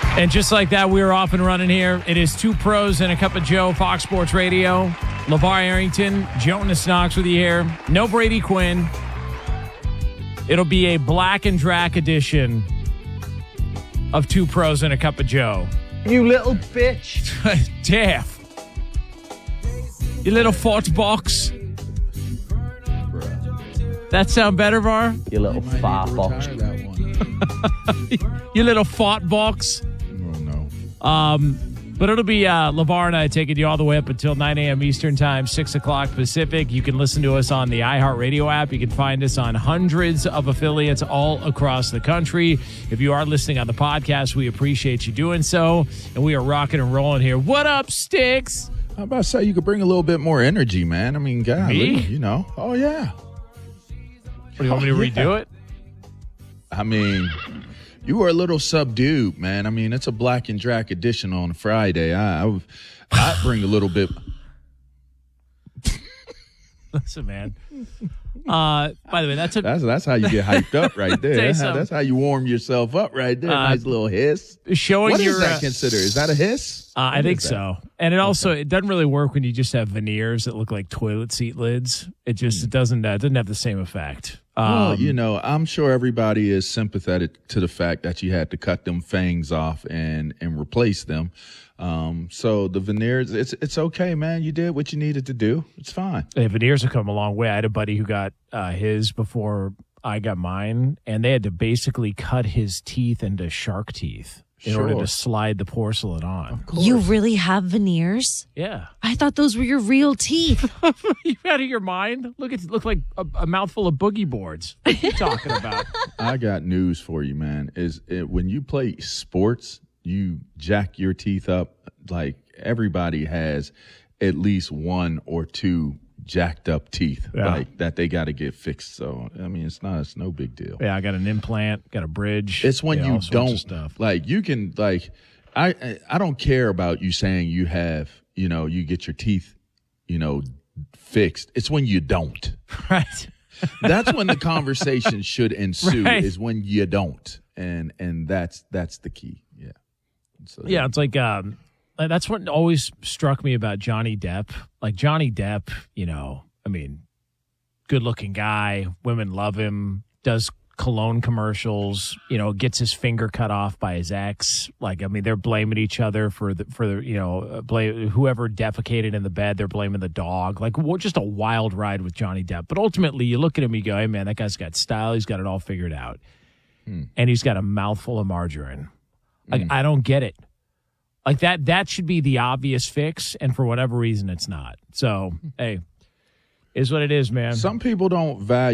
And just like that, we're off and running here. It is Two Pros and a Cup of Joe, Fox Sports Radio. LeVar Arrington, Jonas Knox with you here. No Brady Quinn. It'll be a Black and Drac edition of Two Pros and a Cup of Joe. You little bitch. Daff. You little fart box. That sound better, Var? You little fart box. You little fart box. Oh, no. But it'll be LeVar and I taking you all the way up until 9 a.m. Eastern Time, 6 o'clock Pacific. You can listen to us on the iHeartRadio app. You can find us on hundreds of affiliates all across the country. If you are listening on the podcast, we appreciate you doing so. And we are rocking and rolling here. What up, Sticks? I'm about to say you could bring a little bit more energy, man. I mean, God, Me? you know. Oh, yeah. What, do you want me to redo it? I mean, you were a little subdued, man. I mean, it's a Black and Drac edition on Friday. I'd bring a little bit. Listen, man. By the way, that's how you get hyped up right there. Say That's how you warm yourself up right there. Nice little hiss. showing What your. is that considered? Is that a hiss? I think so. And it also it doesn't really work when you just have veneers that look like toilet seat lids. It doesn't have the same effect. Well, you know, I'm sure everybody is sympathetic to the fact that you had to cut them fangs off and replace them. So the veneers, it's okay, man. You did what you needed to do. It's fine. Veneers have come a long way. I had a buddy who got his before I got mine, and they had to basically cut his teeth into shark teeth in order to slide the porcelain on. You really have veneers? Yeah. I thought those were your real teeth. You out of your mind? Look like a mouthful of boogie boards. What are you talking about? I got news for you, man. When you play sports, you jack your teeth up. Like everybody has at least one or two jacked up teeth, like that they got to get fixed. So I mean, it's no big deal. Yeah, I got an implant, got a bridge. It's when you don't stuff. Like you can like I don't care about you saying you have, you know, you get your teeth, you know, fixed. It's when you don't. Right. That's when the conversation should ensue. Right. Is when you don't, and that's the key. Yeah. So, yeah, it's like that's what always struck me about Johnny Depp. Like Johnny Depp, you know, I mean, good-looking guy, women love him, does cologne commercials, you know, gets his finger cut off by his ex. Like, I mean, they're blaming each other for the you know, whoever defecated in the bed, they're blaming the dog. Like, just a wild ride with Johnny Depp. But ultimately, you look at him, you go, hey, man, that guy's got style. He's got it all figured out. And he's got a mouthful of margarine. Like, I don't get it. Like, that should be the obvious fix, and for whatever reason, it's not. So, hey, is what it is, man. Some people don't value